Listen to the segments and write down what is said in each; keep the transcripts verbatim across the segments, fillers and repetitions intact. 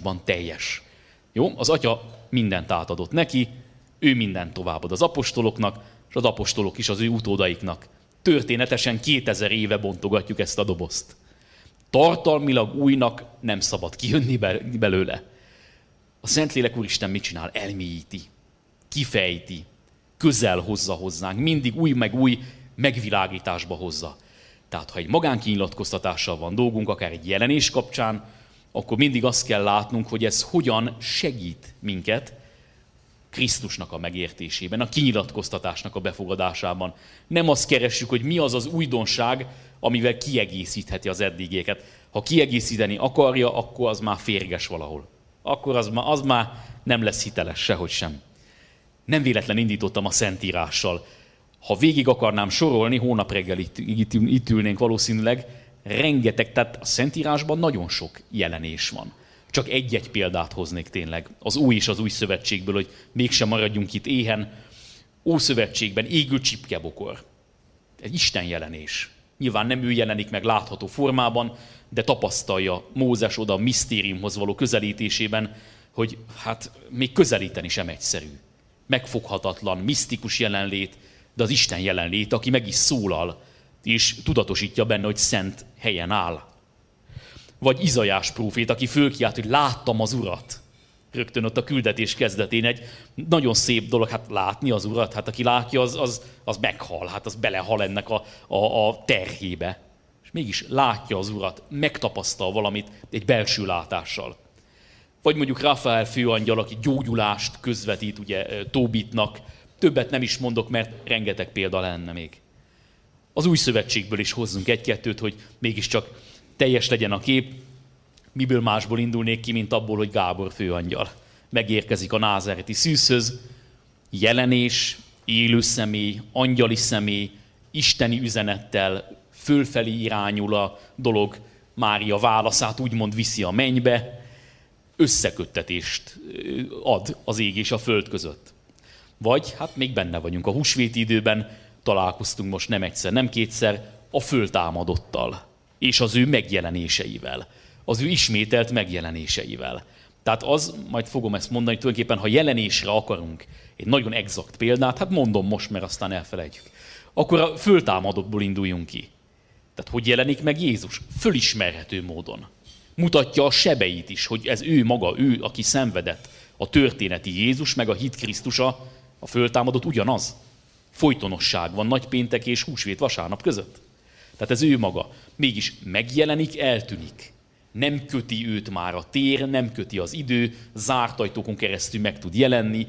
Krisztusban teljes. Jó? Az Atya mindent átadott neki, ő mindent továbbad az apostoloknak, és az apostolok is az ő utódaiknak. Történetesen kétezer éve bontogatjuk ezt a dobozt. Tartalmilag újnak nem szabad kijönni belőle. A Szentlélek Úristen mit csinál? Elmélyíti, kifejti, közel hozza hozzánk, mindig új meg új megvilágításba hozza. Tehát ha egy magánkinyilatkoztatással van dolgunk, akár egy jelenés kapcsán, akkor mindig azt kell látnunk, hogy ez hogyan segít minket Krisztusnak a megértésében, a kinyilatkoztatásnak a befogadásában. Nem azt keressük, hogy mi az az újdonság, amivel kiegészítheti az eddigéket. Ha kiegészíteni akarja, akkor az már férges valahol. Akkor az már, az már nem lesz hiteles sehogy sem. Nem véletlen indítottam a Szentírással. Ha végig akarnám sorolni, hónap reggel itt, itt, itt ülnénk valószínűleg, rengeteg, tehát a Szentírásban nagyon sok jelenés van. Csak egy-egy példát hoznék tényleg az Új és az Új Szövetségből, hogy mégsem maradjunk itt éhen. Ószövetségben égő csipkebokor. Egy Isten jelenés. Nyilván nem ő jelenik meg látható formában, de tapasztalja Mózes oda a misztériumhoz való közelítésében, hogy hát még közelíteni sem egyszerű. Megfoghatatlan, misztikus jelenlét, de az Isten jelenlét, aki meg is szólal, és tudatosítja benne, hogy szent helyen áll. Vagy Izaiás prófét, aki fölkiált, hogy láttam az Urat. Rögtön ott a küldetés kezdetén egy nagyon szép dolog, hát látni az Urat, hát aki látja, az, az, az meghal, hát az belehal ennek a, a, a terhébe. És mégis látja az Urat, megtapasztal valamit egy belső látással. Vagy mondjuk Rafael főangyal, aki gyógyulást közvetít ugye Tóbitnak. Többet nem is mondok, mert rengeteg példa lenne még. Az Új Szövetségből is hozzunk egy-kettőt, hogy mégiscsak teljes legyen a kép. Miből másból indulnék ki, mint abból, hogy Gábor főangyal megérkezik a názáreti szűzhöz, jelenés, élő személy, angyali személy, isteni üzenettel fölfelé irányul a dolog, Mária válaszát úgymond viszi a mennybe, összeköttetést ad az ég és a föld között. Vagy, hát még benne vagyunk a húsvéti időben, találkoztunk most nem egyszer, nem kétszer, a föltámadottal és az ő megjelenéseivel, az ő ismételt megjelenéseivel. Tehát az, majd fogom ezt mondani, tulajdonképpen, ha jelenésre akarunk egy nagyon exakt példát, hát mondom most, mert aztán elfelejtjük, akkor a föltámadottból induljunk ki. Tehát hogy jelenik meg Jézus? Fölismerhető módon. Mutatja a sebeit is, hogy ez ő maga, ő, aki szenvedett. A történeti Jézus, meg a hit Krisztusa, a föltámadott ugyanaz. Folytonosság van nagypéntek és húsvét vasárnap között. Tehát ez ő maga. Mégis megjelenik, eltűnik. Nem köti őt már a tér, nem köti az idő, zárt ajtókon keresztül meg tud jelenni,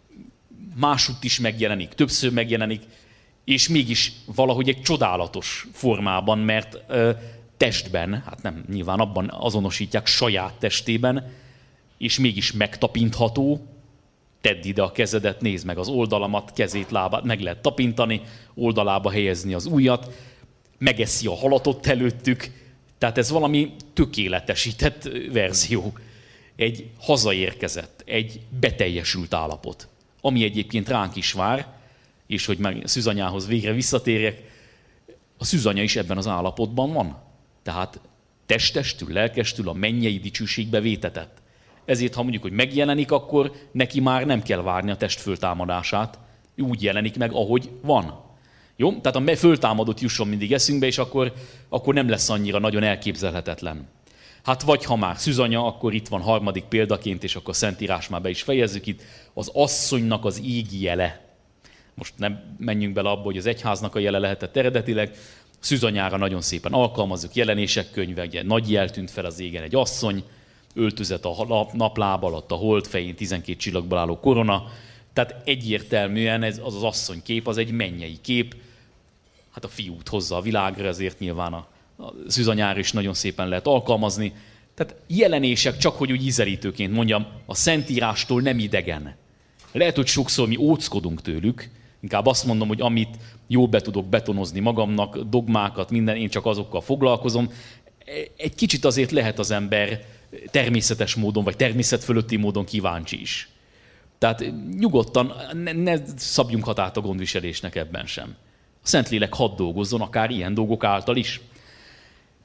másutt is megjelenik, többször megjelenik, és mégis valahogy egy csodálatos formában, mert ö, testben, hát nem nyilván abban azonosítják, saját testében, és mégis megtapintható. Tedd ide a kezedet, nézd meg az oldalamat, kezét, lábát, meg lehet tapintani, oldalába helyezni az ujjat, megeszi a halatot előttük, tehát ez valami tökéletesített verzió. Egy hazaérkezett, egy beteljesült állapot, ami egyébként ránk is vár, és hogy meg Szűzanyához végre visszatérjek, a Szűzanya is ebben az állapotban van. Tehát testestül, lelkestül a mennyei dicsőségbe vétetett. Ezért, ha mondjuk, hogy megjelenik, akkor neki már nem kell várni a test föltámadását, úgy jelenik meg, ahogy van. Jó? Tehát a föltámadott jusson mindig eszünkbe, és akkor, akkor nem lesz annyira nagyon elképzelhetetlen. Hát vagy ha már Szűzanya, akkor itt van harmadik példaként, és akkor a Szentírás már be is fejezzük itt, az asszonynak az égi jele. Most nem menjünk bele abba, hogy az egyháznak a jele lehetett eredetileg. Szűzanyára nagyon szépen alkalmazzuk, jelenések könyve, ugye nagy jel tűnt fel az égen, egy asszony, öltözet a napláb alatt, a hold fején tizenkét csillagból álló korona. Tehát egyértelműen ez, az az asszony kép, az egy mennyei kép. Hát a fiút hozza a világra, ezért nyilván a, a Szűzanyára is nagyon szépen lehet alkalmazni. Tehát jelenések, csak hogy úgy ízelítőként mondjam, a Szentírástól nem idegen. Lehet, hogy sokszor mi óckodunk tőlük, inkább azt mondom, hogy amit jól be tudok betonozni magamnak, dogmákat, minden, én csak azokkal foglalkozom. Egy kicsit azért lehet az ember természetes módon, vagy természet fölötti módon kíváncsi is. Tehát nyugodtan ne, ne szabjunk határt a gondviselésnek ebben sem. A Szentlélek hadd dolgozzon, akár ilyen dolgok által is.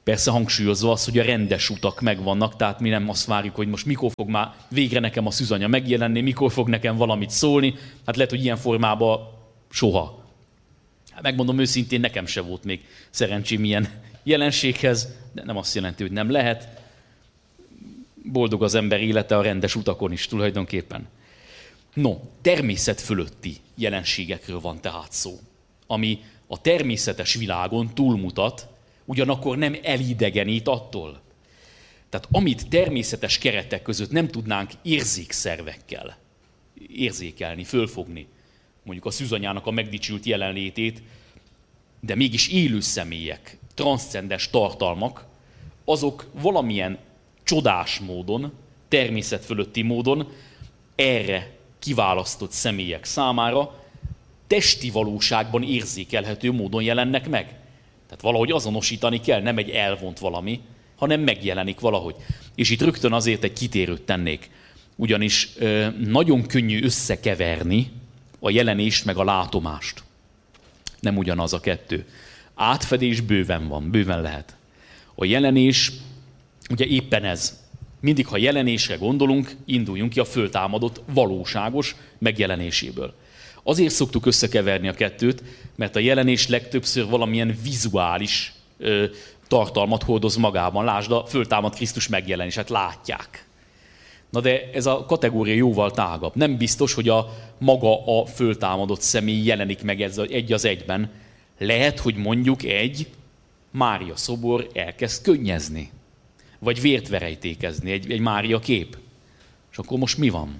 Persze hangsúlyozva az, hogy a rendes utak megvannak, tehát mi nem azt várjuk, hogy most mikor fog már végre nekem a szűzanya megjelenni, mikor fog nekem valamit szólni. Hát lehet, hogy ilyen formában soha. Hát megmondom őszintén, nekem se volt még szerencsém ilyen jelenséghez, de nem azt jelenti, hogy nem lehet. Boldog az ember élete a rendes utakon is tulajdonképpen. No, természet fölötti jelenségekről van tehát szó, ami a természetes világon túlmutat, ugyanakkor nem elidegenít attól. Tehát amit természetes keretek között nem tudnánk érzékszervekkel érzékelni, fölfogni, mondjuk a szűzanyának a megdicsült jelenlétét, de mégis élő személyek, transzcendens tartalmak, azok valamilyen csodás módon, természet fölötti módon erre kiválasztott személyek számára testi valóságban érzékelhető módon jelennek meg. Tehát valahogy azonosítani kell, nem egy elvont valami, hanem megjelenik valahogy. És itt rögtön azért egy kitérőt tennék, ugyanis ö, nagyon könnyű összekeverni a jelenést meg a látomást. Nem ugyanaz a kettő. Átfedés bőven van, bőven lehet. A jelenés, ugye éppen ez. Mindig, ha jelenésre gondolunk, induljunk ki a föltámadott valóságos megjelenéséből. Azért szoktuk összekeverni a kettőt, mert a jelenés legtöbbször valamilyen vizuális ö, tartalmat hordoz magában. Lásd, a föltámadt Krisztus megjelenését látják. Na de ez a kategória jóval tágabb. Nem biztos, hogy a maga a föltámadott személy jelenik meg ez egy az egyben. Lehet, hogy mondjuk egy Mária szobor elkezd könnyezni. Vagy vért verejtékezni, egy, egy Mária kép. És akkor most mi van?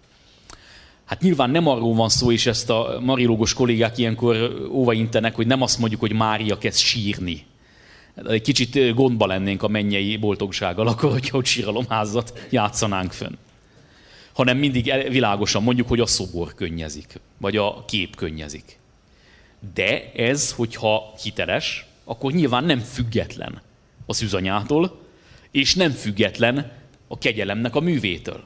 Hát nyilván nem arról van szó, és ezt a mariológus kollégák ilyenkor óvaintenek, hogy nem azt mondjuk, hogy Mária kezd sírni. Egy kicsit gondba lennénk a mennyei boldogsággal, akkor, hogyha ott síralomházat játszanánk fönn. Hanem mindig világosan mondjuk, hogy a szobor könnyezik, vagy a kép könnyezik. De ez, hogyha hiteles, akkor nyilván nem független a szűzanyától, és nem független a kegyelemnek a művétől.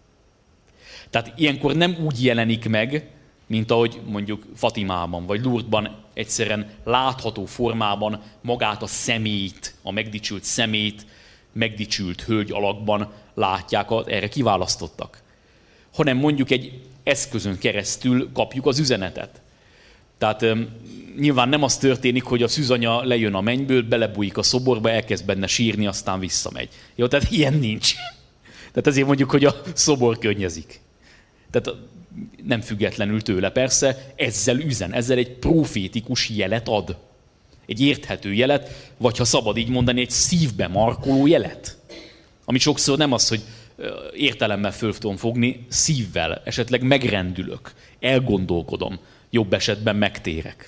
Tehát ilyenkor nem úgy jelenik meg, mint ahogy mondjuk Fatimában vagy Lourdesban egyszerűen látható formában magát a személyt, a megdicsült személyt, megdicsült hölgy alakban látják, erre kiválasztottak. Hanem mondjuk egy eszközön keresztül kapjuk az üzenetet. Tehát um, nyilván nem az történik, hogy a szűzanya lejön a mennyből, belebújik a szoborba, elkezd benne sírni, aztán visszamegy. Jó, tehát ilyen nincs. Tehát ezért mondjuk, hogy a szobor könnyezik. Tehát nem függetlenül tőle persze, ezzel üzen, ezzel egy profétikus jelet ad. Egy érthető jelet, vagy ha szabad így mondani, egy szívbe markoló jelet. Ami sokszor nem az, hogy értelemmel föl tudom fogni, szívvel, esetleg megrendülök, elgondolkodom, jobb esetben megtérek.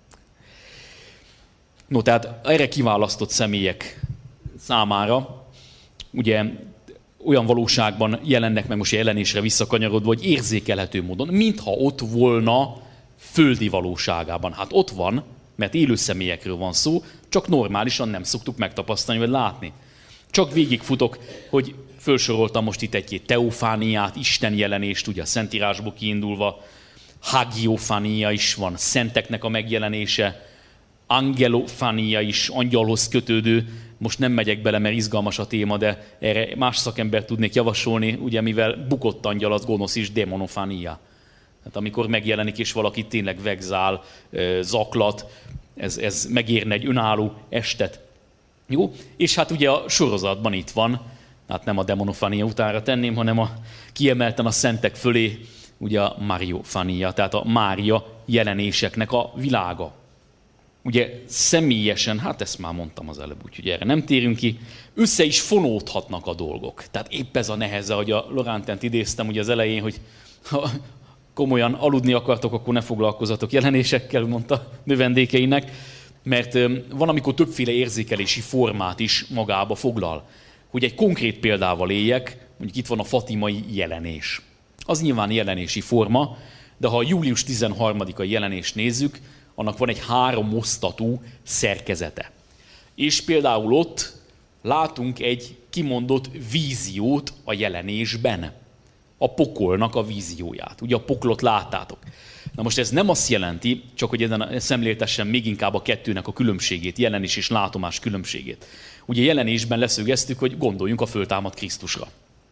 No, tehát erre kiválasztott személyek számára, ugye olyan valóságban jelennek meg most jelenésre visszakanyarodva, hogy érzékelhető módon, mintha ott volna földi valóságában. Hát ott van, mert élő személyekről van szó, csak normálisan nem szoktuk megtapasztalni vagy látni. Csak végigfutok, hogy felsoroltam most itt egy-két teofániát, Isten jelenést, ugye a Szentírásból kiindulva, hagiofánia is van, szenteknek a megjelenése, angelofánia is, angyalhoz kötődő. Most nem megyek bele, mert izgalmas a téma, de erre más szakembert tudnék javasolni, ugye mivel bukott angyal az gonosz is, demonofánia. Hát amikor megjelenik és valaki tényleg vegzál, zaklat, ez, ez megérne egy önálló estet. Jó? És hát ugye a sorozatban itt van, hát nem a demonofánia utára tenném, hanem a, kiemelten a szentek fölé, ugye a mariofánia, tehát a Mária jelenéseknek a világa. Ugye személyesen, hát ezt már mondtam az előbb, úgyhogy erre nem térünk ki, össze is fonódhatnak a dolgok. Tehát épp ez a neheze, hogy a Lorántent idéztem ugye az elején, hogy ha komolyan aludni akartok, akkor ne foglalkozzatok jelenésekkel, mondta növendékeinek, mert van, amikor többféle érzékelési formát is magába foglal. Hogy egy konkrét példával éljek, mondjuk itt van a fatimai jelenés. Az nyilván jelenési forma, de ha a július tizenharmadikai jelenést nézzük, annak van egy három osztatú szerkezete. És például ott látunk egy kimondott víziót a jelenésben. A pokolnak a vízióját. Ugye a poklot láttátok. Na most ez nem azt jelenti, csak hogy ezen szemléltessen még inkább a kettőnek a különbségét, jelenés és látomás különbségét. Ugye jelenésben leszögeztük, hogy gondoljunk a föltámadt Krisztusra.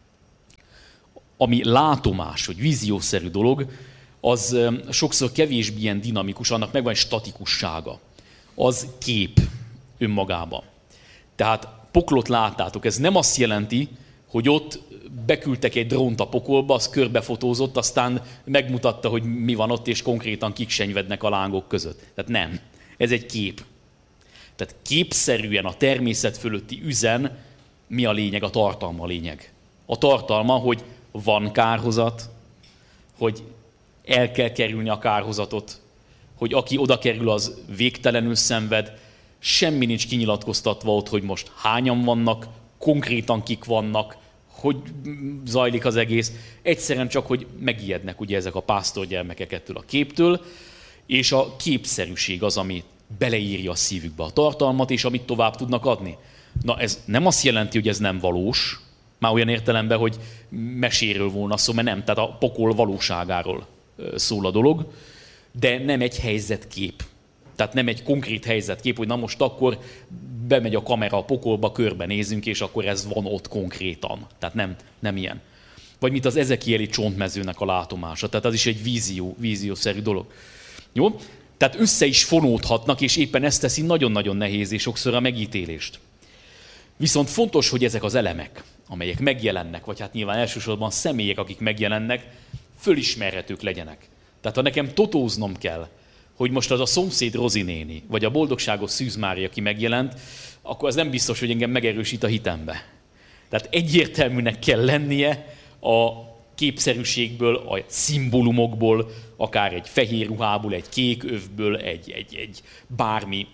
Ami látomás, vagy víziószerű dolog, az sokszor kevésbé ilyen dinamikus, annak megvan egy statikussága. Az kép önmagában. Tehát poklot láttátok, ez nem azt jelenti, hogy ott beküldtek egy drónt a pokolba, az körbefotózott, aztán megmutatta, hogy mi van ott, és konkrétan kik senyvednek a lángok között. Tehát nem. Ez egy kép. Tehát képszerűen a természet fölötti üzen, mi a lényeg, a tartalma a lényeg. A tartalma, hogy van kárhozat, hogy el kell kerülni a kárhozatot, hogy aki oda kerül, az végtelenül szenved, semmi nincs kinyilatkoztatva ott, hogy most hányan vannak, konkrétan kik vannak, hogy zajlik az egész. Egyszerűen csak, hogy megijednek ugye ezek a pásztorgyermekek ettől a képtől, és a képszerűség az, ami beleírja a szívükbe a tartalmat, és amit tovább tudnak adni. Na ez nem azt jelenti, hogy ez nem valós, már olyan értelemben, hogy meséről volna szó, mert nem, tehát a pokol valóságáról szól a dolog, de nem egy helyzetkép. Tehát nem egy konkrét helyzetkép, hogy na most akkor bemegy a kamera a pokolba, körbenézünk, és akkor ez van ott konkrétan. Tehát nem, nem ilyen. Vagy mint az ezekieli csontmezőnek a látomása. Tehát az is egy vízió, víziószerű dolog. Jó? Tehát össze is fonódhatnak, és éppen ezt teszi nagyon-nagyon nehéz, és sokszor a megítélést. Viszont fontos, hogy ezek az elemek, amelyek megjelennek, vagy hát nyilván elsősorban személyek, akik megjelennek, fölismerhetők legyenek. Tehát ha nekem totóznom kell, hogy most az a szomszéd Rozi néni, vagy a boldogságos Szűz Mária, aki megjelent, akkor az nem biztos, hogy engem megerősít a hitembe. Tehát egyértelműnek kell lennie a képszerűségből, a szimbólumokból, akár egy fehér ruhából, egy kék övből, egy, egy, egy bármi,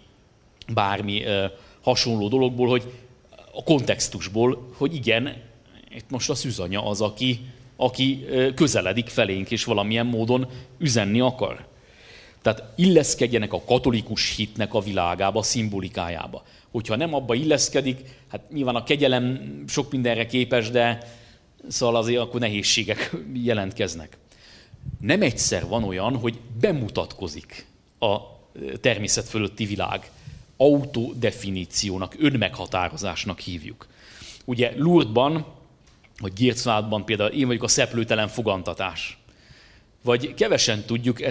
bármi uh, hasonló dologból, hogy a kontextusból, hogy igen, itt most a szűzanya az, aki, aki közeledik felénk, és valamilyen módon üzenni akar. Tehát illeszkedjenek a katolikus hitnek a világába, a szimbolikájába. Hogyha nem abba illeszkedik, hát nyilván a kegyelem sok mindenre képes, de szóval azért akkor nehézségek jelentkeznek. Nem egyszer van olyan, hogy bemutatkozik a természet fölötti világ. Autodefiníciónak, önmeghatározásnak hívjuk. Ugye Lourdesban, vagy Gircvádban például én vagyok a szeplőtelen fogantatás. Vagy kevesen tudjuk,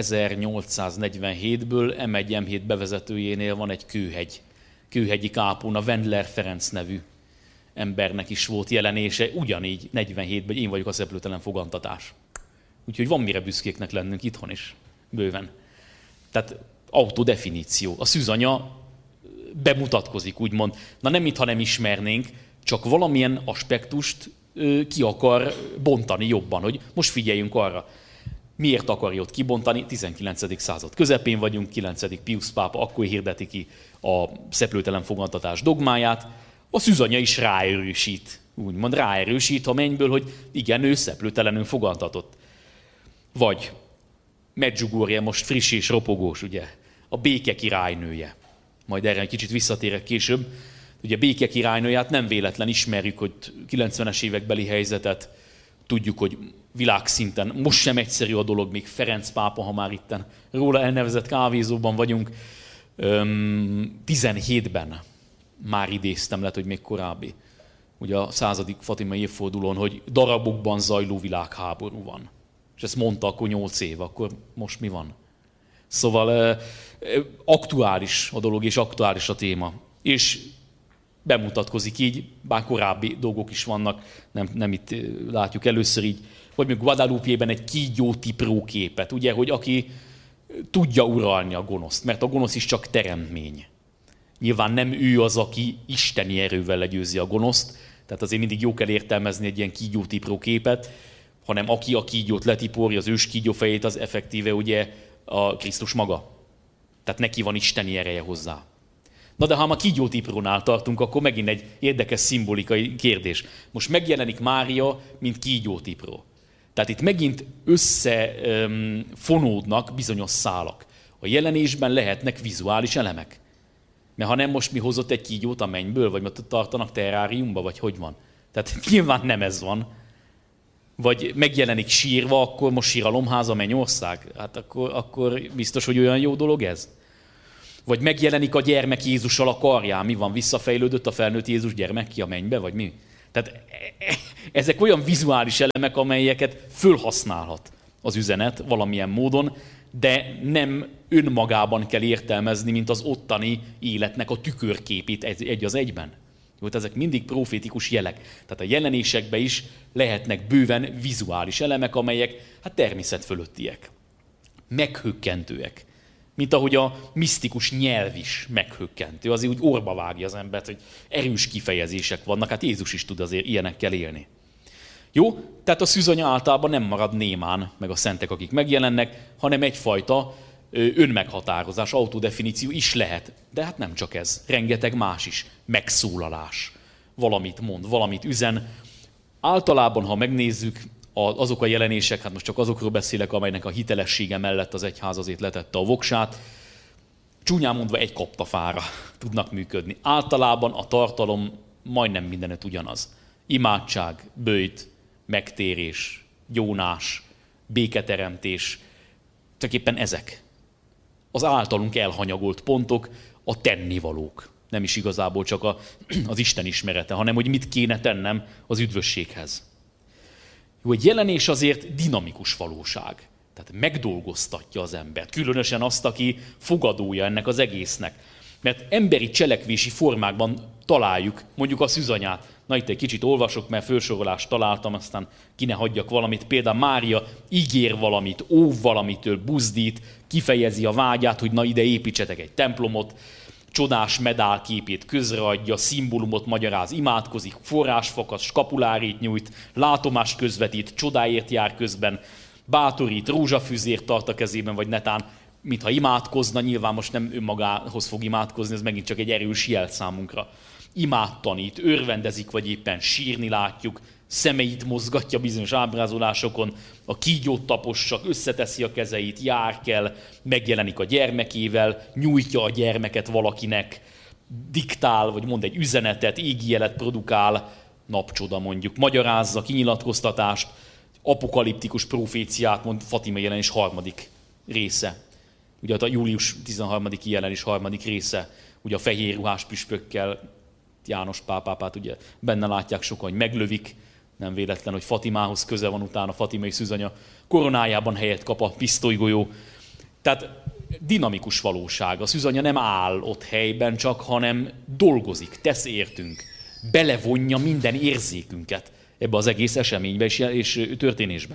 ezernyolcszáznegyvenhétből em egy em hét bevezetőjénél van egy kőhegy. Kőhegyi kápón, a Wendler Ferenc nevű embernek is volt jelenése, ugyanígy negyvenhétben, hogy én vagyok a szeplőtelen fogantatás. Úgyhogy van mire büszkéknek lennünk itthon is, bőven. Tehát autodefiníció. A szűzanya bemutatkozik, úgymond. Na nem, mintha nem ismernénk, csak valamilyen aspektust ki akar bontani jobban, hogy most figyeljünk arra. Miért akarja ott kibontani? tizenkilencedik század közepén vagyunk, kilencedik Piusz pápa akkor hirdeti ki a szeplőtelen fogantatás dogmáját. A szűzanya is ráerősít, úgymond ráerősít a mennyből, hogy igen, ő szeplőtelenül fogantatott. Vagy Medjugorje most friss és ropogós, ugye, a béke királynője. Majd erre egy kicsit visszatérek később. Ugye béke királynőját nem véletlen ismerjük, hogy kilencvenes évekbeli helyzetet, tudjuk, hogy világszinten most sem egyszerű a dolog, még Ferenc pápa, ha már itten róla elnevezett kávézóban vagyunk, tizenhétben már idéztem, lehet, hogy még korábbi, ugye a századik Fatimai évfordulón, hogy darabokban zajló világháború van. És ezt mondta akkor nyolc év, akkor most mi van? Szóval aktuális a dolog, és aktuális a téma. És bemutatkozik így, bár korábbi dolgok is vannak, nem, nem itt látjuk először így, vagy még Guadalupe-ben egy kígyótipró képet, ugye, hogy aki tudja uralni a gonoszt, mert a gonosz is csak teremtmény. Nyilván nem ő az, aki isteni erővel legyőzi a gonoszt, tehát azért mindig jó kell értelmezni egy ilyen kígyótipró képet, hanem aki a kígyót letiporja, az ős kígyófejét, az effektíve ugye a Krisztus maga. Tehát neki van isteni ereje hozzá. Na de ha ma kígyótiprónál tartunk, akkor megint egy érdekes szimbolikai kérdés. Most megjelenik Mária, mint kígyótipró. Tehát itt megint összefonódnak bizonyos szálak. A jelenésben lehetnek vizuális elemek. Mert ha nem, most mi hozott egy kígyót a mennyből, vagy mert tartanak terráriumba, vagy hogy van. Tehát nyilván nem ez van. Vagy megjelenik sírva, akkor most síralomház a mennyország? Hát akkor, akkor biztos, hogy olyan jó dolog ez? Vagy megjelenik a gyermek Jézussal a karján, mi van, visszafejlődött a felnőtt Jézus gyermek ki a mennybe, vagy mi? Tehát ezek olyan vizuális elemek, amelyeket fölhasználhat az üzenet valamilyen módon, de nem önmagában kell értelmezni, mint az ottani életnek a tükörképét egy, egy az egyben. Jó, ezek mindig profétikus jelek. Tehát a jelenésekben is lehetnek bőven vizuális elemek, amelyek hát természet fölöttiek. Meghökkentőek. Mint ahogy a misztikus nyelv is meghökkentő. Azért úgy orba vágja az embert, hogy erős kifejezések vannak. Hát Jézus is tud azért ilyenekkel élni. Jó? Tehát a szűzanya általában nem marad némán, meg a szentek, akik megjelennek, hanem egyfajta önmeghatározás, autodefiníció is lehet. De hát nem csak ez. Rengeteg más is. Megszólalás. Valamit mond, valamit üzen. Általában, ha megnézzük, azok a jelenések, hát most csak azokról beszélek, amelynek a hitelessége mellett az egyház azért letette a voksát, csúnyán mondva egy kaptafára tudnak működni. Általában a tartalom majdnem mindenet ugyanaz. Imádság, böjt, megtérés, gyónás, béketeremtés, csak éppen ezek. Az általunk elhanyagolt pontok, a tennivalók. Nem is igazából csak a, az Isten ismerete, hanem hogy mit kéne tennem az üdvösséghez. Jó, egy jelenés azért dinamikus valóság. Tehát megdolgoztatja az embert. Különösen azt, aki fogadója ennek az egésznek. Mert emberi cselekvési formákban találjuk mondjuk a szűzanyát. Na itt egy kicsit olvasok, mert felsorolást találtam, aztán ki ne hagyjak valamit. Például Mária ígér valamit, óv valamitől, buzdít, kifejezi a vágyát, hogy na ide építsetek egy templomot, csodás medál képét közreadja, szimbólumot magyaráz, imádkozik, forrásfakat, skapulárét nyújt, látomást közvetít, csodáért jár közben, bátorít, rózsafüzért tart a kezében, vagy netán, mintha imádkozna, nyilván most nem önmagához fog imádkozni, ez megint csak egy erős jel számunkra. Imádtanít, örvendezik, vagy éppen sírni látjuk, szemeit mozgatja bizonyos ábrázolásokon, a kígyót tapossak, összeteszi a kezeit, jár kell, megjelenik a gyermekével, nyújtja a gyermeket valakinek, diktál, vagy mond egy üzenetet, égi jelet produkál, napcsoda mondjuk, magyarázza, kinyilatkoztatást, apokaliptikus proféciát mond, Fatima jelenés harmadik része. Ugye a július tizenharmadiki jelenés harmadik része, ugye a fehér ruhás püspökkel, János pápát ugye benne látják sokan, hogy meglövik, nem véletlen, hogy Fatimához köze van utána, Fatimai szűzanya koronájában helyet kap a pisztolygolyó. Tehát dinamikus valóság. A szűzanya nem áll ott helyben csak, hanem dolgozik, tesz értünk, belevonja minden érzékünket ebbe az egész eseménybe és történésbe.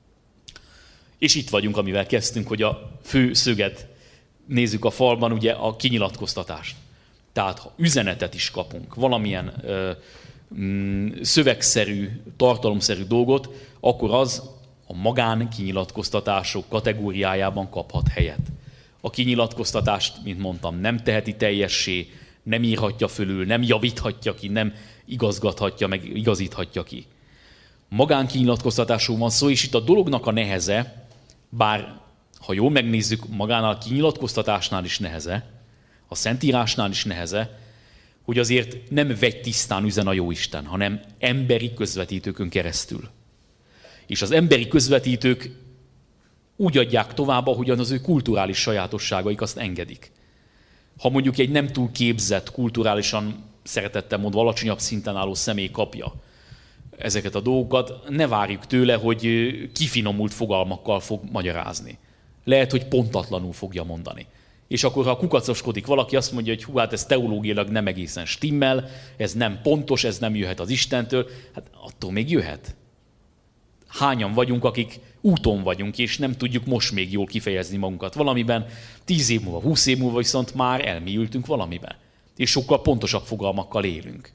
És itt vagyunk, amivel kezdtünk, hogy a fő szöget nézzük a falban, ugye a kinyilatkoztatást. Tehát ha üzenetet is kapunk, valamilyen ö, mm, szövegszerű, tartalomszerű dolgot, akkor az a magán kinyilatkoztatások kategóriájában kaphat helyet. A kinyilatkoztatást, mint mondtam, nem teheti teljessé, nem írhatja fölül, nem javíthatja ki, nem igazgathatja, meg igazíthatja ki. Magánkinyilatkoztatásról van szó, és itt a dolognak a neheze, bár ha jól megnézzük, magánál a kinyilatkoztatásnál is neheze, a Szentírásnál is neheze, hogy azért nem vegytisztán üzen a Jóisten, hanem emberi közvetítőkön keresztül. És az emberi közvetítők úgy adják tovább, ahogyan az ő kulturális sajátosságaik azt engedik. Ha mondjuk egy nem túl képzett, kulturálisan szeretettel mondva alacsonyabb szinten álló személy kapja ezeket a dolgokat, ne várjuk tőle, hogy kifinomult fogalmakkal fog magyarázni. Lehet, hogy pontatlanul fogja mondani. És akkor, ha kukacoskodik valaki, azt mondja, hogy hú, hát ez teológiailag nem egészen stimmel, ez nem pontos, ez nem jöhet az Istentől, hát attól még jöhet. Hányan vagyunk, akik úton vagyunk, és nem tudjuk most még jól kifejezni magunkat valamiben, tíz év múlva, húsz év múlva viszont már elmélyültünk valamiben. És sokkal pontosabb fogalmakkal élünk.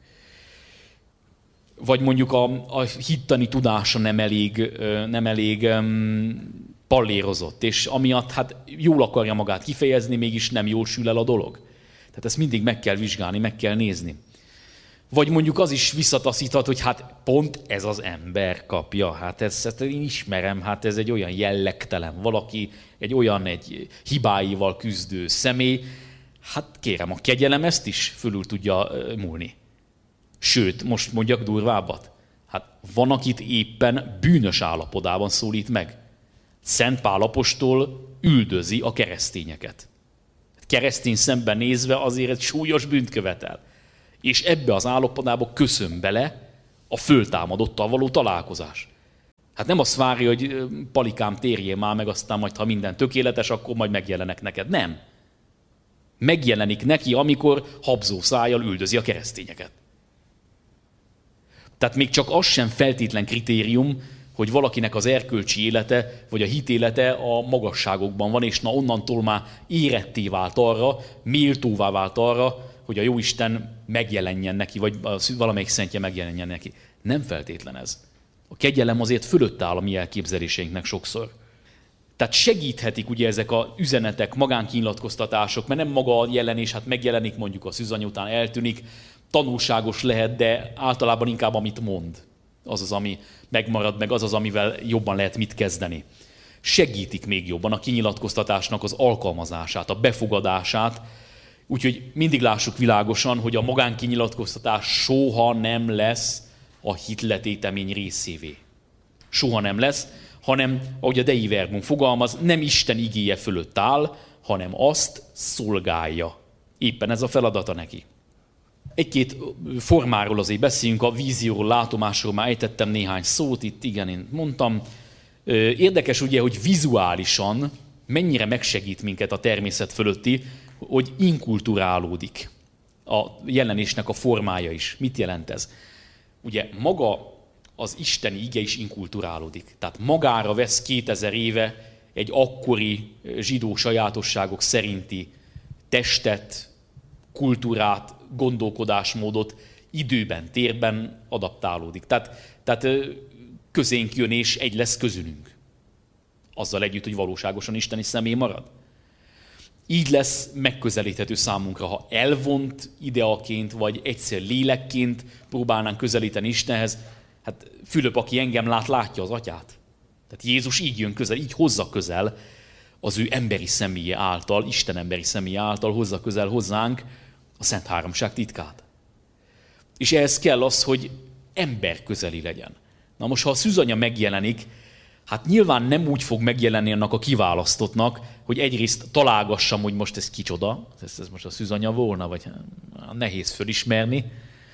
Vagy mondjuk a, a hittani tudása nem elég, nem elég um, pallérozott, és amiatt hát jól akarja magát kifejezni, mégis nem jól sül el a dolog. Tehát ezt mindig meg kell vizsgálni, meg kell nézni. Vagy mondjuk az is visszataszíthat, hogy hát pont ez az ember kapja, hát ezt, ezt én ismerem, hát ez egy olyan jellegtelen valaki, egy olyan egy hibáival küzdő személy, hát kérem, a kegyelem ezt is fölül tudja múlni. Sőt, most mondjak durvábbat, Hát van, akit éppen bűnös állapotában szólít meg. Szent Pál apostol üldözi a keresztényeket. Keresztény szemben nézve azért egy súlyos bűnt követel. És ebbe az állapotába köszön bele a föltámadottal való találkozás. Hát nem azt várja, hogy palikám, térjél már meg, aztán majd, ha minden tökéletes, akkor majd megjelenek neked. Nem. Megjelenik neki, amikor habzó szájjal üldözi a keresztényeket. Tehát még csak az sem feltétlen kritérium, hogy valakinek az erkölcsi élete, vagy a hitélete a magasságokban van, és na onnantól már éretté vált arra, méltóvá vált arra, hogy a Jóisten megjelenjen neki, vagy valamelyik szentje megjelenjen neki. Nem feltétlen ez. A kegyelem azért fölött áll a mi elképzeléseinknek sokszor. Tehát segíthetik ugye ezek az üzenetek, magánkinyilatkoztatások, mert nem maga a jelenés, hát megjelenik mondjuk a szűzany után, eltűnik, tanulságos lehet, de általában inkább amit mond. Az az, ami megmarad, meg az az, amivel jobban lehet mit kezdeni. Segítik még jobban a kinyilatkoztatásnak az alkalmazását, a befogadását, úgyhogy mindig lássuk világosan, hogy a magánkinyilatkoztatás soha nem lesz a hitletétemény részévé. Soha nem lesz, hanem, ahogy a Dei Verbum fogalmaz, nem Isten igéje fölött áll, hanem azt szolgálja. Éppen ez a feladata neki. Egy-két formáról azért beszéljünk, a vízióról, látomásról már ejtettem néhány szót, itt igen, én mondtam. Érdekes ugye, hogy vizuálisan mennyire megsegít minket a természet fölötti, hogy inkulturálódik a jelenésnek a formája is. Mit jelent ez? Ugye maga az isteni ige is inkulturálódik. Tehát magára vesz kétezer éve egy akkori zsidó sajátosságok szerinti testet, kultúrát, gondolkodásmódot, időben, térben adaptálódik. Tehát, tehát közénk jön és egy lesz közülünk. Azzal együtt, hogy valóságosan isteni személy marad. Így lesz megközelíthető számunkra, ha elvont ideaként, vagy egyszer lélekként próbálnánk közelíteni Istenhez. Hát Fülöp, aki engem lát, látja az atyát. Tehát Jézus így jön közel, így hozza közel az ő emberi személye által, Isten emberi személye által hozza közel hozzánk a Szent Háromság titkát. És ehhez kell az, hogy ember közeli legyen. Na most, ha a szűzanya megjelenik, hát nyilván nem úgy fog megjelenni annak a kiválasztottnak, hogy egyrészt találgassam, hogy most ez kicsoda, ez, ez most a szűzanya volna, vagy nehéz fölismerni,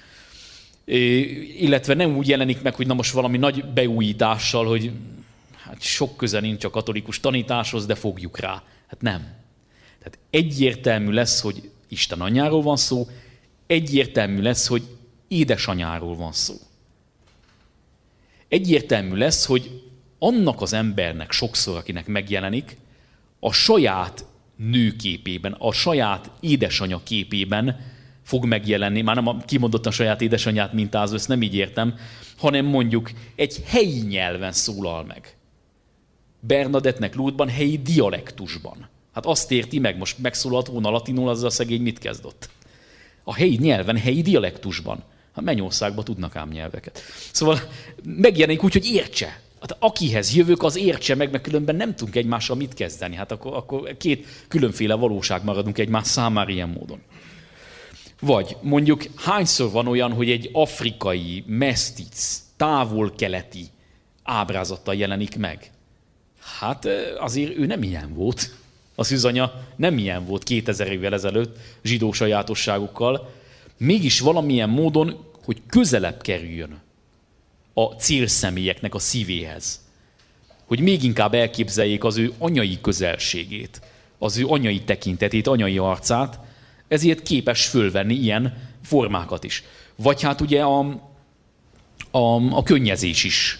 illetve nem úgy jelenik meg, hogy na most valami nagy beújítással, hogy hát sok köze nincs a katolikus tanításhoz, de fogjuk rá. Hát nem. Tehát egyértelmű lesz, hogy Isten anyjáról van szó, egyértelmű lesz, hogy édesanyáról van szó. Egyértelmű lesz, hogy annak az embernek sokszor, akinek megjelenik, a saját nőképében, a saját édesanya képében fog megjelenni, már nem a, kimondottan a saját édesanyját mintázó, ezt nem így értem, hanem mondjuk egy helyi nyelven szólal meg. Bernadettnek Lourdesban helyi dialektusban. Hát azt érti meg, most megszólalt volna latinul, az a szegény mit kezdott? A helyi nyelven, helyi dialektusban. Hát Mennyországban tudnak ám nyelveket. Szóval megjelenik úgy, hogy értse. Hát akihez jövök, az értse meg, mert különben nem tudunk egymással mit kezdeni. Hát akkor, akkor két különféle valóság maradunk egymás számára ilyen módon. Vagy mondjuk hányszor van olyan, hogy egy afrikai, mesztic, távol-keleti ábrázattal jelenik meg? Hát azért ő nem ilyen volt. A szűzanya nem ilyen volt kétezer évvel ezelőtt zsidó sajátosságokkal. Mégis valamilyen módon, hogy közelebb kerüljön a célszemélyeknek a szívéhez. Hogy még inkább elképzeljék az ő anyai közelségét, az ő anyai tekintetét, anyai arcát, ezért képes fölvenni ilyen formákat is. Vagy hát ugye a, a, a könnyezés is.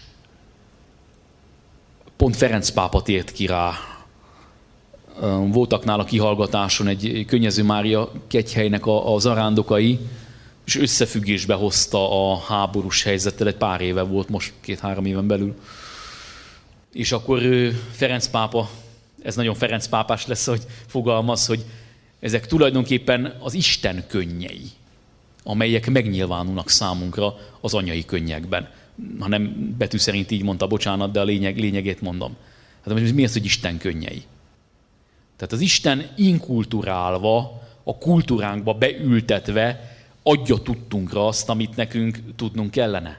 Pont Ferenc pápa tért ki rá. Voltak nála kihallgatáson egy Könnyező Mária kegyhelynek a, a zarándokai, és összefüggésbe hozta a háborús helyzettel, egy pár éve volt, most két-három éven belül. És akkor Ferenc pápa, ez nagyon Ferenc pápás lesz, hogy fogalmaz, hogy ezek tulajdonképpen az Isten könnyei, amelyek megnyilvánulnak számunkra az anyai könnyekben. Ha nem betű szerint így mondta, bocsánat, de a lényeg, lényegét mondom. Hát mi az, hogy Isten könnyei? Tehát az Isten inkulturálva, a kultúránkba beültetve adja tudtunkra azt, amit nekünk tudnunk kellene.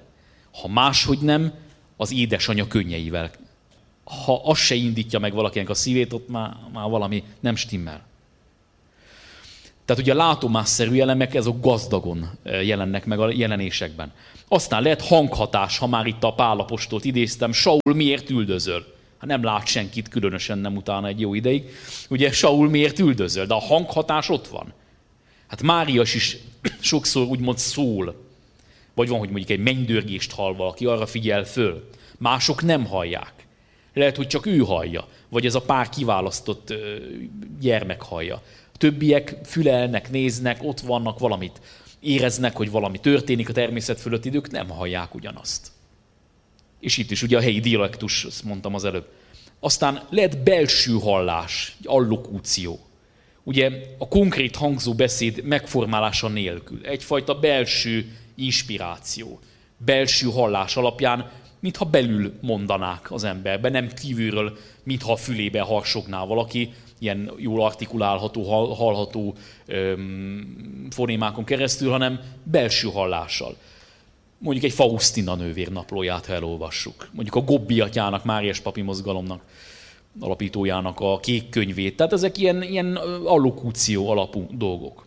Ha máshogy nem, az édesanyja könnyeivel. Ha az se indítja meg valakinek a szívét, ott már, már valami nem stimmel. Tehát ugye a látomásszerű elemek, ezok gazdagon jelennek meg a jelenésekben. Aztán lehet hanghatás, ha már itt a Pál apostolt idéztem, Saul miért üldözöl? Ha nem lát senkit, különösen nem utána egy jó ideig. Ugye Saul miért üldözöl? De a hanghatás ott van. Hát Márias is sokszor úgymond szól. Vagy van, hogy mondjuk egy mennydörgést hall valaki, arra figyel föl. Mások nem hallják. Lehet, hogy csak ő hallja. Vagy ez a pár kiválasztott gyermek hallja. Többiek fülelnek, néznek, ott vannak, valamit éreznek, hogy valami történik a természet fölött, idők nem hallják ugyanazt. És itt is ugye a helyi dialektus, azt mondtam az előbb. Aztán lehet belső hallás, egy allokúció. Ugye a konkrét hangzó beszéd megformálása nélkül. Egyfajta belső inspiráció. Belső hallás alapján, mintha belül mondanák az emberbe, nem kívülről, mintha a fülébe harsogná valaki, ilyen jól artikulálható, hallható öm, fonémákon keresztül, hanem belső hallással. Mondjuk egy Faustina nővér naplóját, ha elolvassuk. Mondjuk a Gobbi atyának, Máriás papi mozgalomnak, alapítójának a kék könyvét. Tehát ezek ilyen, ilyen allokúció alapú dolgok.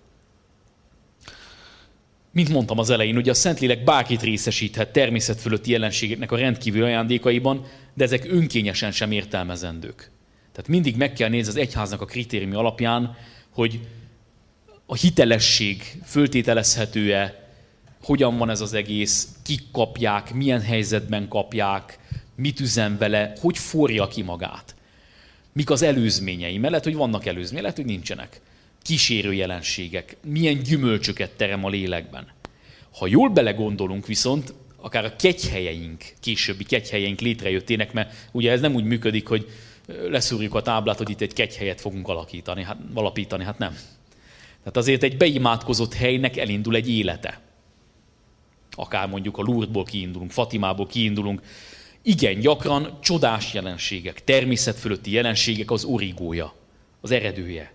Mint mondtam az elején, ugye a Szentlélek bárkit részesíthet természet fölötti jelenségeknek a rendkívül ajándékaiban, de ezek önkényesen sem értelmezendők. Tehát mindig meg kell nézni az egyháznak a kritériumi alapján, hogy a hitelesség föltételezhető-e, hogyan van ez az egész, kik kapják, milyen helyzetben kapják, mit üzen vele, hogy forja ki magát. Mik az előzményei, mert lehet, hogy vannak előzmények, lehet, hogy nincsenek. Kísérő jelenségek, milyen gyümölcsöket terem a lélekben. Ha jól belegondolunk viszont, akár a kegyhelyeink, későbbi kegyhelyeink létrejöttének, mert ugye ez nem úgy működik, hogy leszúrjuk a táblát, hogy itt egy kegyhelyet fogunk alakítani, hát, alapítani, hát nem. Tehát azért egy beimádkozott helynek elindul egy élete. Akár mondjuk a Lourdesból kiindulunk, Fatimából kiindulunk. Igen, gyakran csodás jelenségek, természet fölötti jelenségek az origója, az eredője.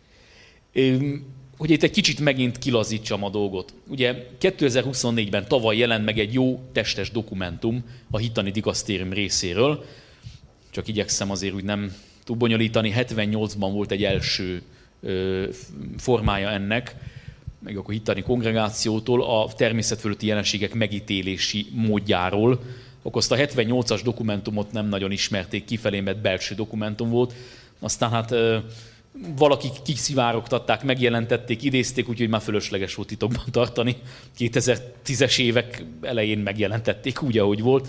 Hogy itt egy kicsit megint kilazítsam a dolgot. Ugye kétezer-huszonnégyben tavaly jelent meg egy jó testes dokumentum a Hittani Dikasztérium részéről, csak igyekszem azért úgy nem túl bonyolítani, hetvennyolcban volt egy első ö, formája ennek, meg akkor Hittani Kongregációtól a természet fölötti jelenségek megítélési módjáról. Akkor azt a hetvennyolcas dokumentumot nem nagyon ismerték kifelé, mert belső dokumentum volt. Aztán hát ö, valakik kiszivárogtatták, megjelentették, idézték, úgyhogy már fölösleges volt titokban tartani. kétezer-tízes évek elején megjelentették úgy, ahogy volt.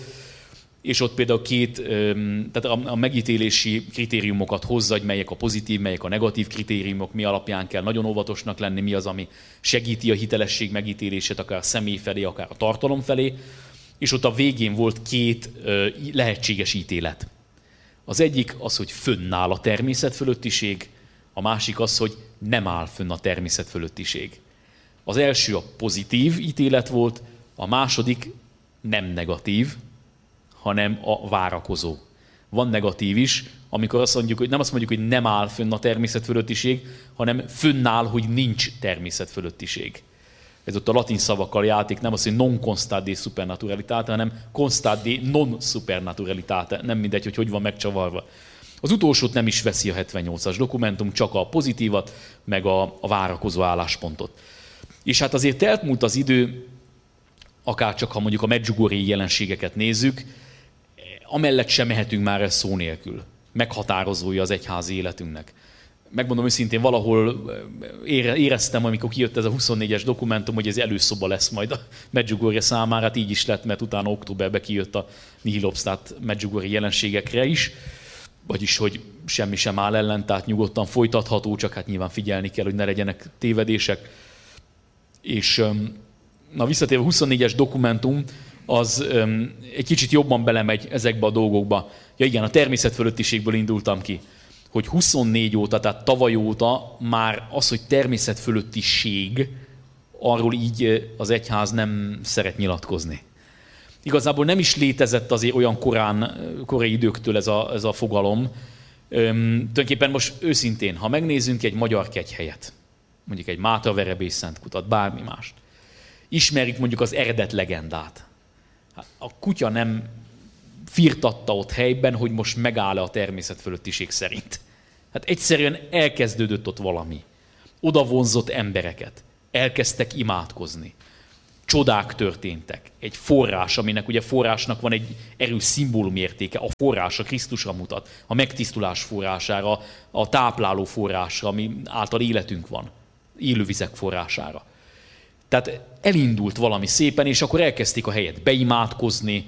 És ott például két, tehát a megítélési kritériumokat hozza, hogy melyek a pozitív, melyek a negatív kritériumok, mi alapján kell nagyon óvatosnak lenni, mi az, ami segíti a hitelesség megítélését, akár a személy felé, akár a tartalom felé. És ott a végén volt két lehetséges ítélet. Az egyik az, hogy fönnáll a természet fölöttiség, a másik az, hogy nem áll fönn a természet fölöttiség. Az első a pozitív ítélet volt, a második nem negatív, hanem a várakozó. Van negatív is, amikor azt mondjuk, hogy nem azt mondjuk, hogy nem áll fönn a természet fölöttiség, hanem fönnáll, hogy nincs természet fölöttiség. Ez ott a latin szavakkal játék, nem az, hogy non constat de supernaturalitate, hanem constat de non supernaturalitate. Nem mindegy, hogy hogy van megcsavarva. Az utolsót nem is veszi a hetvennyolcas dokumentum, csak a pozitívat, meg a, a várakozó álláspontot. És hát azért elmúlt az idő, akár csak ha mondjuk a medjugorjei jelenségeket nézzük, amellett sem mehetünk már el szó nélkül. Meghatározója az egyházi életünknek. Megmondom őszintén, valahol éreztem, amikor kijött ez a huszonnégyes dokumentum, hogy ez előszoba lesz majd a Medjugorje számára, hát így is lett, mert utána októberben kijött a Nihil obstat Medjugorje jelenségekre is, vagyis, hogy semmi sem áll ellen, tehát nyugodtan folytatható, csak hát nyilván figyelni kell, hogy ne legyenek tévedések. És na, visszatérve a huszonnégyes dokumentum, az um, egy kicsit jobban belemegy ezekbe a dolgokba. Ja igen, a természet fölöttiségből indultam ki, hogy huszonnégy óta, tehát tavaly óta már az, hogy természet fölöttiség, arról így az egyház nem szeret nyilatkozni. Igazából nem is létezett azért olyan korán, korai időktől ez a, ez a fogalom. Üm, tulajdonképpen most őszintén, ha megnézzünk egy magyar kegyhelyet, mondjuk egy Mátra Verebély Szentkutat, bármi mást, ismerjük mondjuk az eredet legendát. A kutya nem firtatta ott helyben, hogy most megáll-e a természet fölöttiség szerint. Hát egyszerűen elkezdődött ott valami. Oda vonzott embereket. Elkezdtek imádkozni. Csodák történtek. Egy forrás, aminek ugye forrásnak van egy erős szimbólumértéke. A forrás a Krisztusra mutat. A megtisztulás forrására, a tápláló forrásra, ami által életünk van. Élővizek forrására. Tehát elindult valami szépen, és akkor elkezdték a helyet beimádkozni,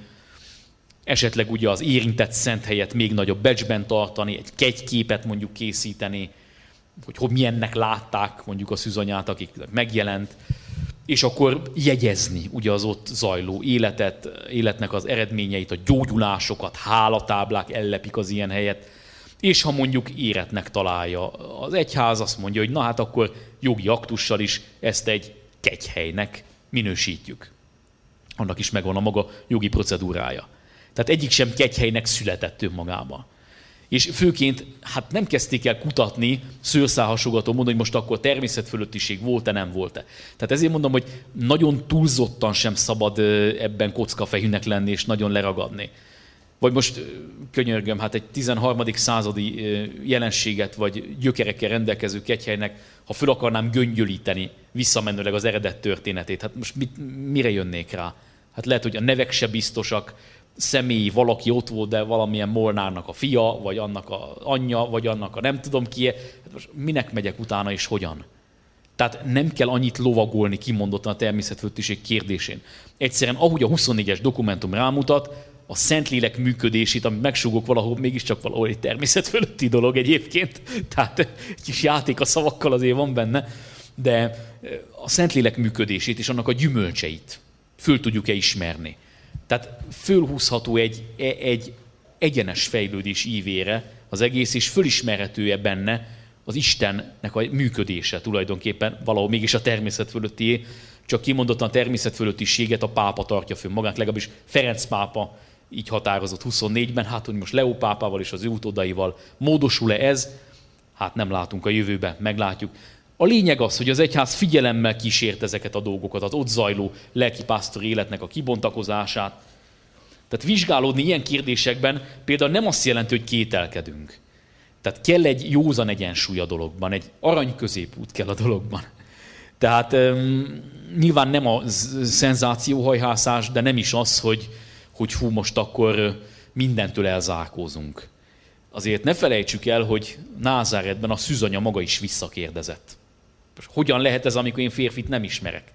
esetleg ugye az érintett szent helyet még nagyobb becsben tartani, egy kegyképet mondjuk készíteni, hogy, hogy milyennek látták mondjuk a szűzanyát, akik megjelent, és akkor jegyezni ugye az ott zajló életet, életnek az eredményeit, a gyógyulásokat, hálatáblák ellepik az ilyen helyet, és ha mondjuk éretnek találja az egyház, azt mondja, hogy na hát akkor jogi aktussal is ezt egy kegyhelynek minősítjük. Annak is megvan a maga jogi procedúrája. Tehát egyik sem kegyhelynek született önmagában. És főként hát nem kezdték el kutatni, szőrszálhasogató mondani, hogy most akkor természetfölöttiség volt-e, nem volt-e. Tehát ezért mondom, hogy nagyon túlzottan sem szabad ebben kockafejűnek lenni, és nagyon leragadni. Vagy most könyörgöm, hát egy tizenharmadik századi jelenséget, vagy gyökerekkel rendelkező kegyhelynek, ha föl akarnám göngyölíteni visszamenőleg az eredet történetét, hát most mit, mire jönnék rá? Hát lehet, hogy a nevek se biztosak, személyi valaki ott volt, de valamilyen Molnárnak a fia, vagy annak a anyja, vagy annak a nem tudom ki. Hát most minek megyek utána, és hogyan? Tehát nem kell annyit lovagolni kimondottan a természetfölöttiség kérdésén. Egyszerűen, ahogy a huszonnégyes dokumentum rámutat, a Szentlélek működését, amit megsúgok valahol, mégiscsak valahol egy természet fölötti dolog egyébként. Tehát egy kis játék a szavakkal azért van benne, de a Szentlélek működését és annak a gyümölcseit föl tudjuk-e ismerni. Tehát fölhúzható egy, egy egyenes fejlődés ívére az egész, és fölismerhető-e benne az Istennek a működése tulajdonképpen, valahol mégis a természet fölöttié, csak kimondottan a természet fölöttiséget a pápa tartja fönn magát, legalábbis Ferenc pápa így határozott huszonnégyben, hát hogy most Leó pápával és az ő utódaival módosul-e ez, hát nem látunk a jövőben, meglátjuk. A lényeg az, hogy az egyház figyelemmel kísért ezeket a dolgokat, az ott zajló lelkipásztori életnek a kibontakozását. Tehát vizsgálódni ilyen kérdésekben például nem azt jelenti, hogy kételkedünk. Tehát kell egy józan egyensúly a dologban, egy arany középút kell a dologban. Tehát um, nyilván nem a szenzációhajhászás, de nem is az, hogy, hogy hú, most akkor mindentől elzárkózunk. Azért ne felejtsük el, hogy Názáretben a szűzanya maga is visszakérdezett. Hogyan lehet ez, amikor én férfit nem ismerek?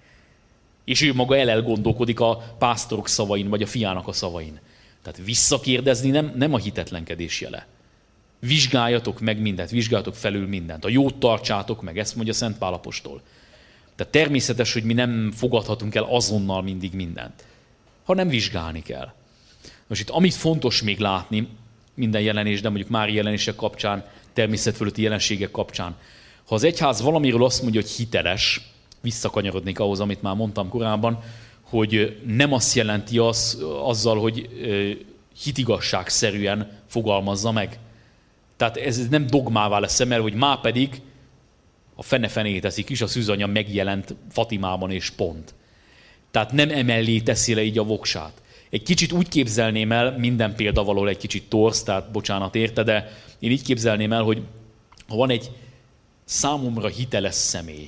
És ő maga elgondolkodik a pásztorok szavain, vagy a fiának a szavain. Tehát visszakérdezni nem, nem a hitetlenkedés jele. Vizsgáljatok meg mindent, vizsgáljatok felül mindent. A jót tartsátok meg, ezt mondja Szent Pál apostol. Tehát természetes, hogy mi nem fogadhatunk el azonnal mindig mindent, hanem vizsgálni kell. Most itt amit fontos még látni, minden jelenés, de mondjuk mári jelenések kapcsán, természetfölötti jelenségek kapcsán, ha az egyház valamiről azt mondja, hogy hiteles, visszakanyarodnék ahhoz, amit már mondtam korábban, hogy nem azt jelenti az, azzal, hogy hitigasságszerűen fogalmazza meg. Tehát ez nem dogmává lesz emel, hogy má pedig a fene-fenét teszik is, a szűzanya megjelent Fatimában és pont. Tehát nem emellé teszi le így a voksát. Egy kicsit úgy képzelném el, minden példa valahol egy kicsit torz, tehát bocsánat érte, de én így képzelném el, hogy ha van egy számomra hiteles személy,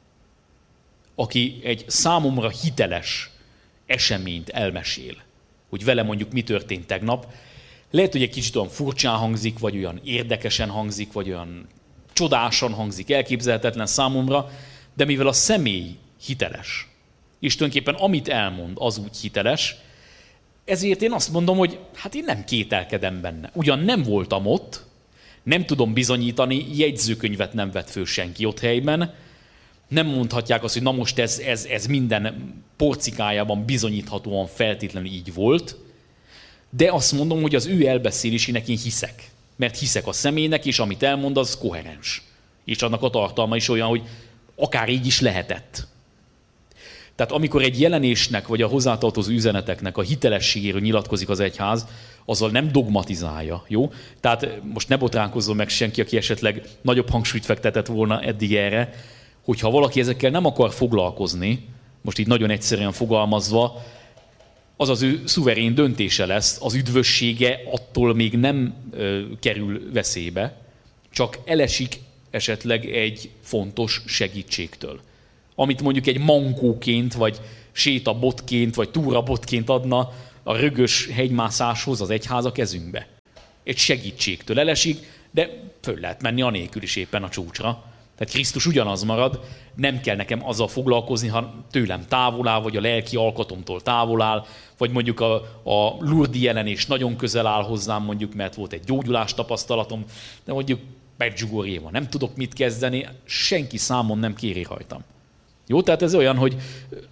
aki egy számomra hiteles eseményt elmesél, hogy vele mondjuk mi történt tegnap, lehet, hogy egy kicsit olyan furcsán hangzik, vagy olyan érdekesen hangzik, vagy olyan csodásan hangzik, elképzelhetetlen számomra, de mivel a személy hiteles, és tulajdonképpen amit elmond, az úgy hiteles, ezért én azt mondom, hogy hát én nem kételkedem benne. Ugyan nem voltam ott, nem tudom bizonyítani, jegyzőkönyvet nem vett föl senki ott helyben, nem mondhatják azt, hogy na most ez, ez, ez minden porcikájában bizonyíthatóan feltétlenül így volt, de azt mondom, hogy az ő elbeszélésének én hiszek. Mert hiszek a személynek, és amit elmond, az koherens. És annak a tartalma is olyan, hogy akár így is lehetett. Tehát amikor egy jelenésnek, vagy a hozzátartozó üzeneteknek a hitelességéről nyilatkozik az egyház, azzal nem dogmatizálja, jó? Tehát most ne botránkozzon meg senki, aki esetleg nagyobb hangsúlyt fektetett volna eddig erre, hogyha valaki ezekkel nem akar foglalkozni, most így nagyon egyszerűen fogalmazva, az az ő szuverén döntése lesz, az üdvössége attól még nem ö, kerül veszélybe, csak elesik esetleg egy fontos segítségtől. Amit mondjuk egy mankóként, vagy sétabotként, vagy túrabotként adna a rögös hegymászáshoz az egyház a kezünkbe. Egy segítségtől elesik, de föl lehet menni anélkül is éppen a csúcsra. Tehát Krisztus ugyanaz marad, nem kell nekem azzal foglalkozni, ha tőlem távol áll, vagy a lelki alkatomtól távol áll, vagy mondjuk a, a Lourdes jelenés nagyon közel áll hozzám, mondjuk, mert volt egy gyógyulás tapasztalatom, de mondjuk Medjugorje van, nem tudok mit kezdeni, senki számon nem kéri rajtam. Jó, tehát ez olyan, hogy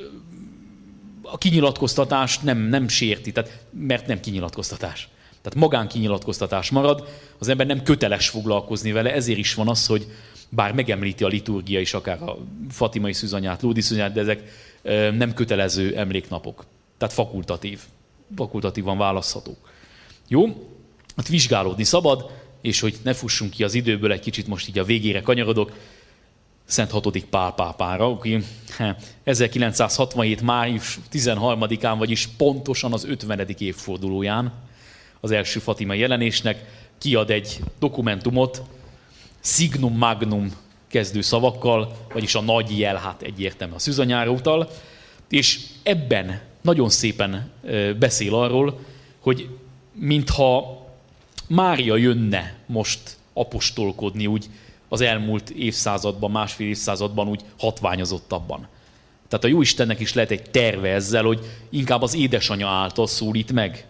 a kinyilatkoztatást nem, nem sérti, tehát, mert nem kinyilatkoztatás. Tehát magánkinyilatkoztatás marad, az ember nem köteles foglalkozni vele, ezért is van az, hogy bár megemlíti a liturgia is, akár a fatimai szűzanyát, Lourdes szűzanyát, de ezek nem kötelező emléknapok. Tehát fakultatív. Fakultatívan választhatók. Jó? Hát vizsgálódni szabad, és hogy ne fussunk ki az időből, egy kicsit most így a végére kanyarodok, Szent hatodik Pál pápára, aki ezerkilencszázhatvanhét. május tizenharmadikán, vagyis pontosan az ötvenedik évfordulóján az első fatimai jelenésnek kiad egy dokumentumot, Signum Magnum kezdő szavakkal, vagyis a nagy jel, hát egyértelmű a szűzanyára utal, és ebben nagyon szépen beszél arról, hogy mintha Mária jönne most apostolkodni úgy az elmúlt évszázadban, másfél évszázadban úgy hatványozottabban. Tehát a Jóistennek is lehet egy terve ezzel, hogy inkább az édesanyja által szólít meg.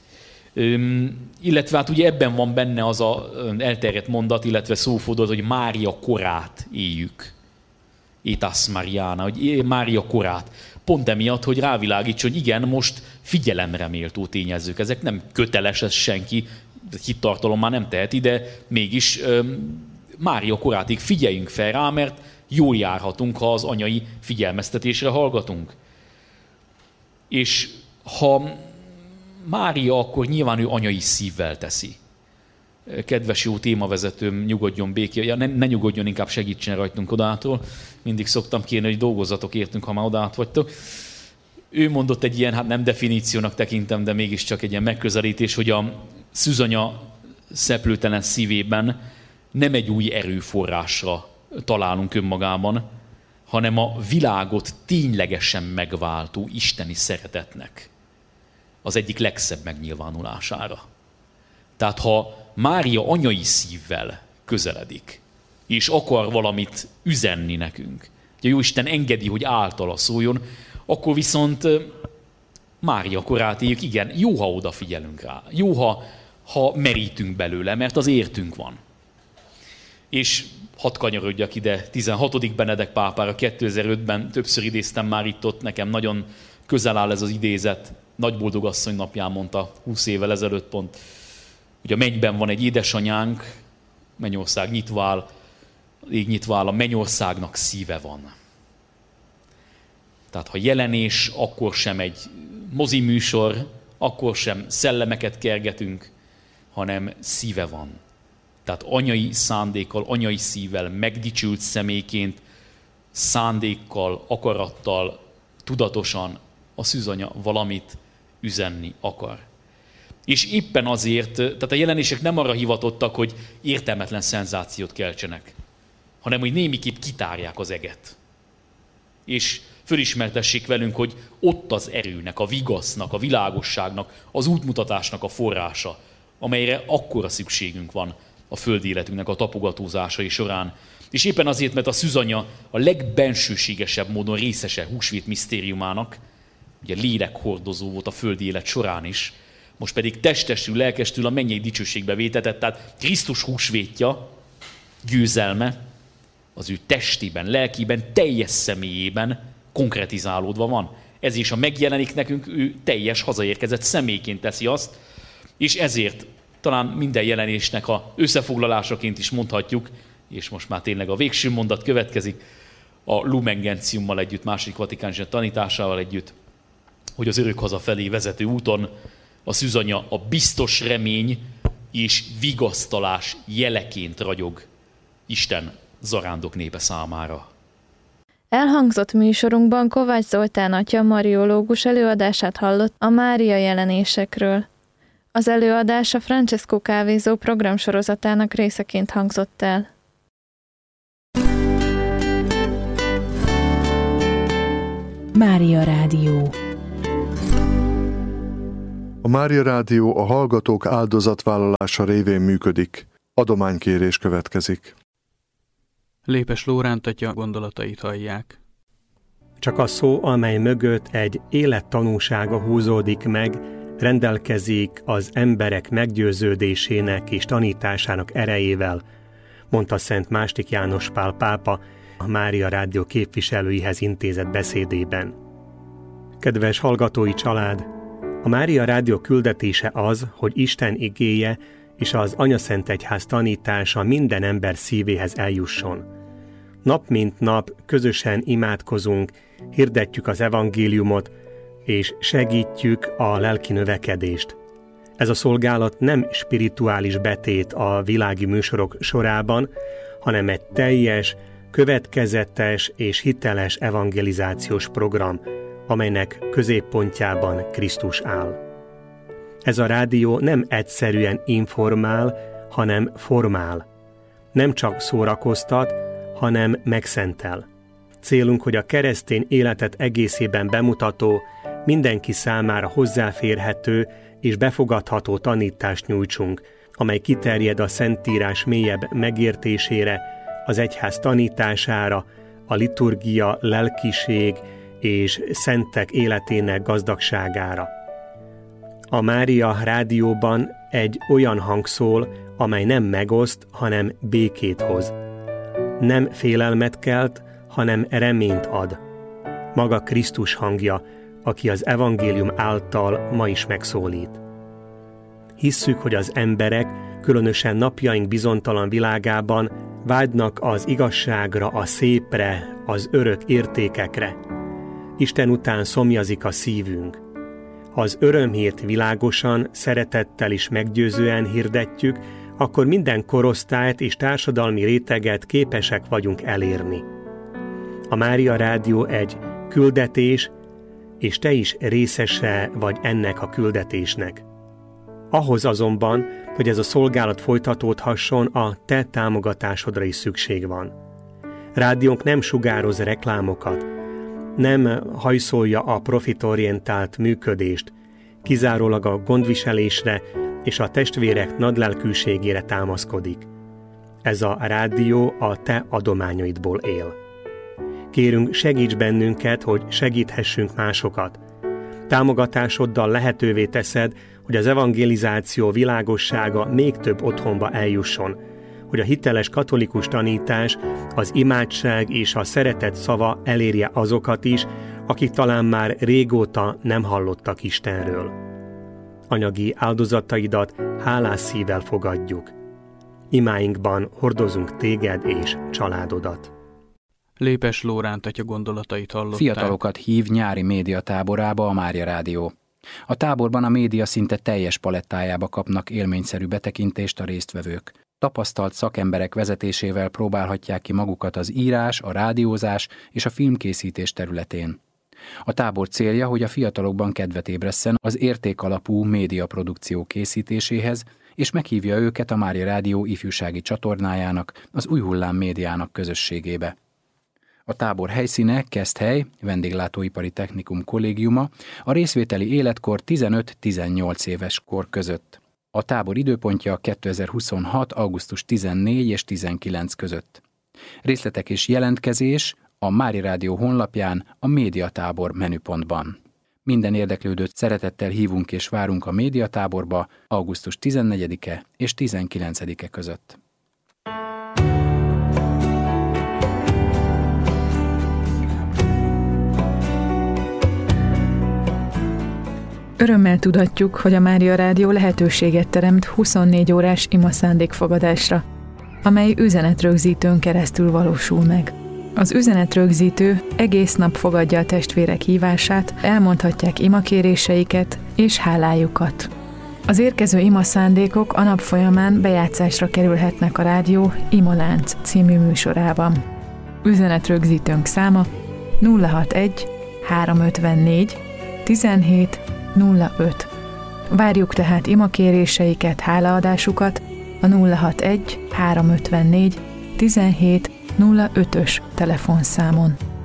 Üm, illetve hát ugye ebben van benne az a elterjedt mondat, illetve szófordulat, hogy Mária korát éljük. Aetas Mariana, hogy Mária korát. Pont emiatt, hogy rávilágítson, hogy igen, most figyelemre méltó tényezők. Ezek nem köteles, ez senki, hittartalom már nem teheti, de mégis üm, Mária korátig figyeljünk fel rá, mert jól járhatunk, ha az anyai figyelmeztetésre hallgatunk. És ha Mária, akkor nyilván ő anyai szívvel teszi. Kedves jó témavezetőm, nyugodjon békén, ja, ne, ne nyugodjon, inkább segítsen rajtunk odától. Mindig szoktam kérni, hogy dolgozzatok értünk, ha már odát vagytok. Ő mondott egy ilyen, hát nem definíciónak tekintem, de mégiscsak egy ilyen megközelítés, hogy a szűzanya szeplőtelen szívében nem egy új erőforrásra találunk önmagában, hanem a világot ténylegesen megváltó isteni szeretetnek az egyik legszebb megnyilvánulására. Tehát ha Mária anyai szívvel közeledik, és akar valamit üzenni nekünk, hogy a Jóisten engedi, hogy általa szóljon, akkor viszont Mária korát éljük, igen, jó, ha odafigyelünk rá, jó, ha, ha merítünk belőle, mert az értünk van. És hadd kanyarodjak ide, tizenhatodik Benedek pápára, kétezer-ötben többször idéztem már itt ott, nekem nagyon közel áll ez az idézet, Nagyboldogasszony napján mondta húsz évvel ezelőtt pont, hogy a mennyben van egy édesanyánk, mennyország nyitva áll, ég nyitva áll, a mennyországnak szíve van. Tehát ha jelenés, akkor sem egy moziműsor, akkor sem szellemeket kergetünk, hanem szíve van. Tehát anyai szándékkal, anyai szívvel, megdicsült személyként, szándékkal, akarattal, tudatosan a szűzanya valamit üzenni akar. És éppen azért, tehát a jelenések nem arra hivatottak, hogy értelmetlen szenzációt keltsenek, hanem hogy némiképp kitárják az eget. És fölismertessék velünk, hogy ott az erőnek, a vigasznak, a világosságnak, az útmutatásnak a forrása, amelyre akkora szükségünk van a földi életünknek a tapogatózásai során. És éppen azért, mert a szűzanya a legbensőségesebb módon részese húsvét misztériumának, ugye lélekhordozó volt a földi élet során is, most pedig testesül, lelkestül a mennyei dicsőségbe vétetett, tehát Krisztus húsvétja, győzelme az ő testében, lelkében, teljes személyében konkretizálódva van. Ez is, ha megjelenik nekünk, ő teljes hazaérkezett személyként teszi azt, és ezért talán minden jelenésnek a összefoglalásaként is mondhatjuk, és most már tényleg a végső mondat következik, a Lumen Gentiummal együtt, második vatikáns tanításával együtt, hogy az örök haza felé vezető úton a szűzanya a biztos remény és vigasztalás jeleként ragyog Isten zarándok népe számára. Elhangzott műsorunkban Kovács Zoltán atya mariológus előadását hallott a Mária jelenésekről. Az előadás a Francesco Kávézó programsorozatának részeként hangzott el. Mária Rádió. A Mária Rádió a hallgatók áldozatvállalása révén működik. Adománykérés következik. Lépes Lóránt atya gondolatait hallják. Csak a szó, amely mögött egy élettanúsága húzódik meg, rendelkezik az emberek meggyőződésének és tanításának erejével, mondta Szent második János Pál pápa a Mária Rádió képviselőihez intézett beszédében. Kedves hallgatói család! A Mária Rádió küldetése az, hogy Isten igéje és az Anyaszentegyház tanítása minden ember szívéhez eljusson. Nap mint nap közösen imádkozunk, hirdetjük az evangéliumot, és segítjük a lelki növekedést. Ez a szolgálat nem spirituális betét a világi műsorok sorában, hanem egy teljes, következetes és hiteles evangelizációs program, amelynek középpontjában Krisztus áll. Ez a rádió nem egyszerűen informál, hanem formál. Nem csak szórakoztat, hanem megszentel. Célunk, hogy a keresztény életet egészében bemutató, mindenki számára hozzáférhető és befogadható tanítást nyújtsunk, amely kiterjed a Szentírás mélyebb megértésére, az egyház tanítására, a liturgia, lelkiség és szentek életének gazdagságára. A Mária Rádióban egy olyan hang szól, amely nem megoszt, hanem békét hoz. Nem félelmet kelt, hanem reményt ad. Maga Krisztus hangja, aki az evangélium által ma is megszólít. Hisszük, hogy az emberek, különösen napjaink bizonytalan világában vágynak az igazságra, a szépre, az örök értékekre. Isten után szomjazik a szívünk. Ha az örömhírt világosan, szeretettel is meggyőzően hirdetjük, akkor minden korosztályt és társadalmi réteget képesek vagyunk elérni. A Mária Rádió egy küldetés, és te is részese vagy ennek a küldetésnek. Ahhoz azonban, hogy ez a szolgálat folytatódhasson, a te támogatásodra is szükség van. Rádiónk nem sugároz reklámokat, nem hajszolja a profitorientált működést, kizárólag a gondviselésre és a testvérek nagylelkűségére támaszkodik. Ez a rádió a te adományaidból él. Kérünk, segíts bennünket, hogy segíthessünk másokat. Támogatásoddal lehetővé teszed, hogy az evangelizáció világossága még több otthonba eljusson, hogy a hiteles katolikus tanítás, az imádság és a szeretet szava elérje azokat is, akik talán már régóta nem hallottak Istenről. Anyagi áldozataidat hálás szívvel fogadjuk. Imáinkban hordozunk téged és családodat. Lépes Lóránt atya gondolatait hallották. Fiatalokat hív nyári médiatáborába a Mária Rádió. A táborban a média szinte teljes palettájába kapnak élményszerű betekintést a résztvevők. Tapasztalt szakemberek vezetésével próbálhatják ki magukat az írás, a rádiózás és a filmkészítés területén. A tábor célja, hogy a fiatalokban kedvet ébresszen az értékalapú médiaprodukció készítéséhez, és meghívja őket a Mária Rádió ifjúsági csatornájának, az Új Hullám médiának közösségébe. A tábor helyszíne Keszthely, Vendéglátóipari Technikum kollégiuma, a részvételi életkor tizenöt-tizennyolc éves kor között. A tábor időpontja kétezer-huszonhat. augusztus tizennégy és tizenkilenc között. Részletek és jelentkezés a Mária Rádió honlapján, a médiatábor menüpontban. Minden érdeklődőt szeretettel hívunk és várunk a médiatáborba augusztus tizennegyedike és tizenkilencedike között. Örömmel tudatjuk, hogy a Mária Rádió lehetőséget teremt huszonnégy órás ima szándékfogadásra, amely üzenetrögzítőn keresztül valósul meg. Az üzenetrögzítő egész nap fogadja a testvérek hívását, elmondhatják imakéréseiket és hálájukat. Az érkező ima szándékok a nap folyamán bejátszásra kerülhetnek a rádió Imalánc című műsorában. Üzenetrögzítőnk száma nulla hatvanegy háromszázötvennégy tizenhét nulla öt. Várjuk tehát imakéréseiket, hálaadásukat a nulla hatvanegy háromszázötvennégy tizenhét nulla ötös telefonszámon.